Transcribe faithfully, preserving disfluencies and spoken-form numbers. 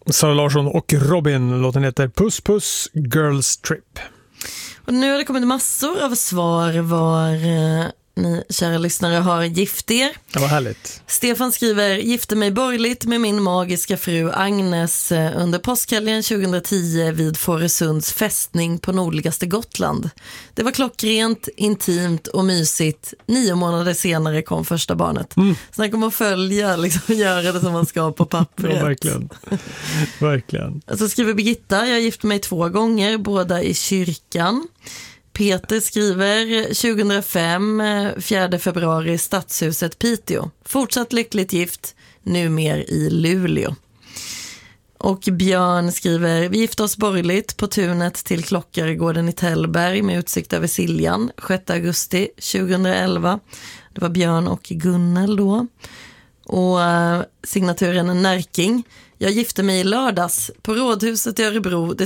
Sara Larsson och Robin. Låten heter Puss Puss Girls Trip. Och nu har det kommit massor av svar var eh, ni kära lyssnare har gift er. Det var härligt. Stefan skriver: gifte mig borgerligt med min magiska fru Agnes under påskhelgen tjugohundratio vid Fårösunds fästning på nordligaste Gotland. Det var klockrent, intimt och mysigt. Nio månader senare kom första barnet. Mm. Så han kommer att följa, liksom, göra det som man ska på pappret. Ja, verkligen. Verkligen. Så skriver Birgitta: jag gifte mig två gånger, båda i kyrkan. Peter skriver tjugohundrafem, fjärde februari, Stadshuset Piteå. Fortsatt lyckligt gift, nu mer i Luleå. Och Björn skriver: vi gifte oss borgerligt på tunet till Klockaregården i Tällberg med utsikt över Siljan, sjätte augusti tjugohundraelva. Det var Björn och Gunnel då. Och uh, signaturen Närking: jag gifte mig i lördags på Rådhuset i Örebro. Det